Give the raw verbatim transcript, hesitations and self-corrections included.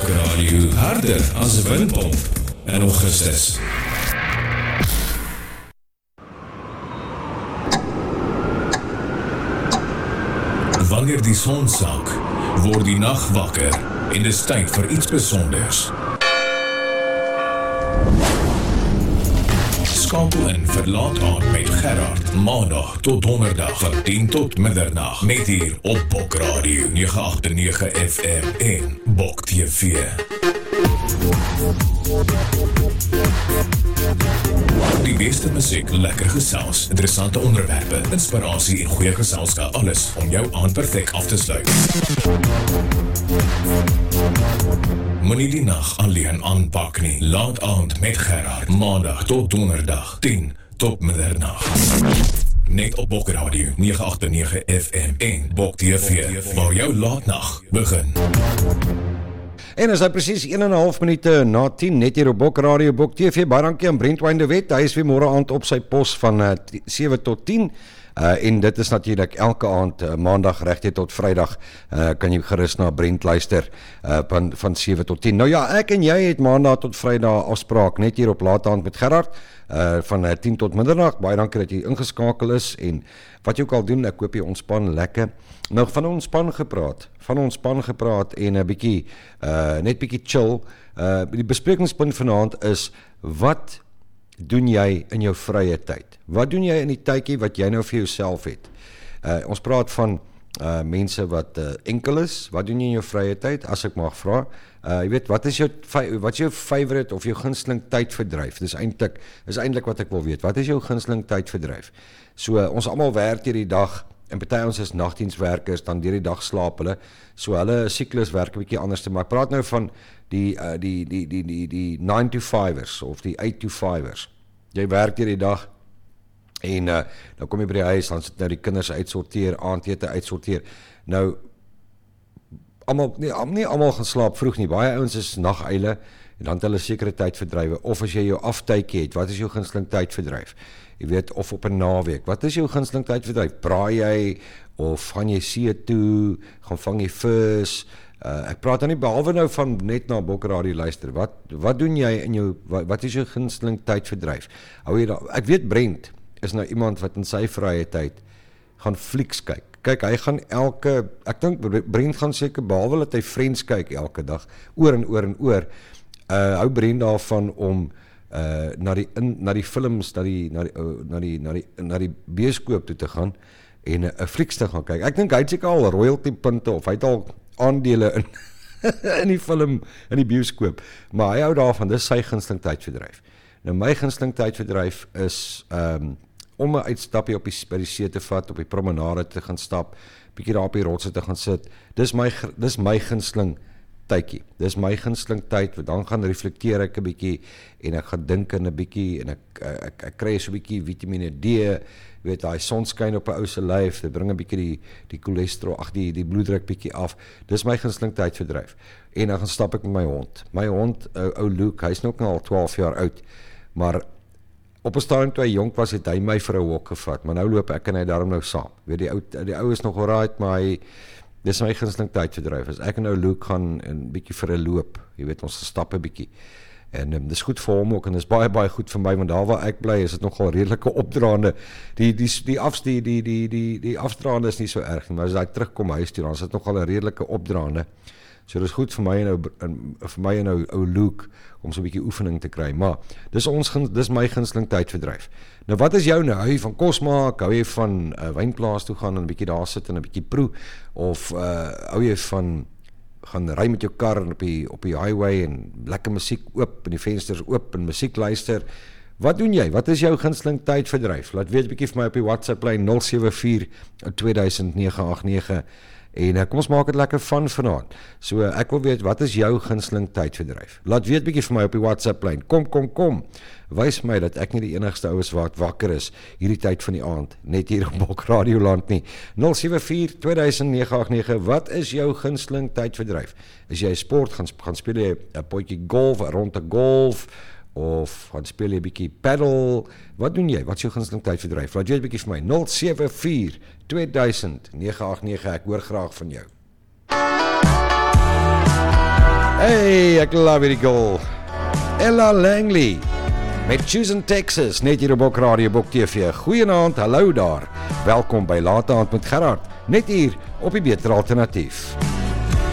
Radio harder as 'n windpomp in Augustus. Wanneer die son sak, word die nag wakker en dis tyd vir iets besonders. Skakel in vir Laat Aand met Gerard, maandag tot donderdag van tien tot middernag, net hier op Bok Radio nege agt nege F M en Bok T V. Die beste musiek, lekker gesels, interessante onderwerpe, inspirasie en goeie geselskap, alles om jou aand perfek af te sluit. Moenie die nag alleen aanpak nie. Laat Aand met Gerard, maandag tot donderdag, tien tot middernag. Net op Bok Radio nege agt nege F M en Bok T V, waar jou laatnag begin. En is hy presies een en 'n half minute na tien, net hier op Bok Radio, Bok T V. Baie dankie aan Brent Wyn de Wet. Hy is weer môre aand op sy pos van uh, sewe tot tien. Uh, en dit is natuurlik elke aand, uh, maandag regtig tot Vrydag, uh, kan jy gerus na Brent luister, uh, van, van sewe tot tien. Nou ja, ek en jy het maandag tot Vrydag afspraak, net hier op Laat Aand met Gerard, uh, van uh, tien tot middernag. Baie dankie dat jy ingeskakel is, en wat jy ook al doen, ek hoop jy ontspan lekker. Nou, van ontspan gepraat, van ontspan gepraat, en 'n bietjie, uh, net bietjie chill. Uh, die besprekingspunt vanaand is, wat doen jy in jou vrye tyd? Wat doen jy in die tydjie wat jy nou vir jouself het? Uh, ons praat van uh, mense wat uh, enkel is. Wat doen jy in jou vrye tyd, as ek mag vra? Uh, jy weet, wat is jou, wat is jou favorite of jou gunsteling tydverdryf? Dis eintlik, is eintlik wat ek wil weet. Wat is jou gunsteling tydverdryf? So, uh, ons almal werk hierdie dag, en party ons is nagdienswerkers, dan deur die dag slaap hulle, so hulle siklus werk 'n bietjie anders te maak. Ek praat nou van die, uh, die, die, die, die, die nine to five'ers, of die eight to five'ers. Jy werk deur die dag, en uh, dan kom jy by die huis, dan sit nou die kinders uitsorteer, aandete uitsorteer. Nou, almal, nie, nie almal gaan slaap vroeg nie, baie ouens is naguile, en dan het hulle sekere tydverdrywe, of as jy jou aftydjie het, wat is jou gunsteling tydverdryf? Jy weet, of op 'n naweek, wat is jou gunsteling tydverdryf? Braai jy, of gaan jy see toe, gaan vang jy vis? Uh, ek praat dan nie behalwe nou van net na Bok Radio luister, wat, wat doen jy in jou, wat, wat is jou gunsteling tydverdryf? Hou jy daar, ek weet Brent is nou iemand wat in sy vrye tyd gaan flieks kyk. Kyk, hy gaan elke, ek dink Brent gaan seker, behalwe dat hy Friends kyk elke dag, oor en oor en oor, uh, hou Brent daarvan om uh, na, die, in, na die films, na die, na die, uh, na die, na die, na die bioskoop toe te gaan, en 'n uh, flieks te gaan kyk. Ek dink hy het seker al royalty punte, of hy het al aandele in, in die film, in die bioskoop, maar hy hou daarvan, dis sy gunsteling tydverdryf. Nou my gunsteling tydverdryf is, um, om 'n uitstapie op die, by die see te vat, op die promenade te gaan stap, bietjie daar op die rotse te gaan sit, dis my, dis my gunsteling tydjie, dis my gunsteling tyd, want dan gaan reflekteer ek 'n bietjie, en ek gaan dink in 'n bietjie, en ek, ek, ek, ek kry so 'n bietjie vitamine D, weet, daai sonskyn op 'n ou se lyf, dit bring 'n bietjie die, die cholesterol, ag die, die bloeddruk bietjie af, dis my gunsteling tydverdryf, en dan gaan stap ek met my hond, my hond, ou, ou Luke, hy is nou ook al twaalf jaar oud, maar op 'n stadium toe hy jonk was, het hy my vir 'n walk gevat, maar nou loop ek en hy daarom nou saam, weet, die ou, die ou is nog alright, maar hy, dis my gunsteling tydverdryf, as ek en nou Luke gaan 'n bietjie vir 'n loop, jy weet, ons stap 'n bietjie, en um, dis goed vir hom ook, en dis baie, baie goed vir my, want daar waar ek bly, is dit nogal redelike opdraande, die, die, die, afs, die, die, die, die, die afdraande is nie so erg, maar as hy terugkom huis toe, dan is dit nogal 'n redelike opdraande, so dis goed vir my en nou, en, vir my en nou ou Luke, om so 'n bietjie oefening te kry, maar dis ons, dis my gunsteling tydverdryf. Nou wat is jou nou, hou jy van kos maak, hou jy van 'n uh, wynplaas toe gaan, en 'n bietjie daar sit, en 'n bietjie proe, of uh, hou jy van gaan ry met jou kar en op die, op die highway, en lekker musiek oop, en die vensters oop, en musiek luister? Wat doen jy? Wat is jou gunsteling tydverdryf? Laat weet bietjie vir my op die WhatsApp lyn nul sewe vier twee duisend nege agt nege, en uh, kom ons maak dit lekker van vanaand. So uh, ek wil weet, wat is jou gunsteling tydverdryf? Laat weet bietjie vir my op die WhatsApp lyn. Kom, kom, kom. Wys my dat ek nie die enigste ou is wat wakker is hierdie tyd van die aand, net hier op Bok Radio land nie. nul sewe vier twee duisend nege agt nege, wat is jou gunsteling tydverdryf? Is jy sport, gaan, gaan speel jy 'n potjie golf, 'n ronde golf, of gaan speel jy 'n bietjie paddle? Wat doen jy? Wat is jou gunsteling tydverdryf? Laat weet bietjie vir my. nul sewe vier twee duisend nege agt nege, ek hoor graag van jou. Hey, ek love hierdie girl. Ella Langley met Choosing Texas, net hier op Bok Radio, Bok T V. Goeienaand, hallo daar. Welkom by Late Aand met Gerard, net hier op die Beter Alternatief.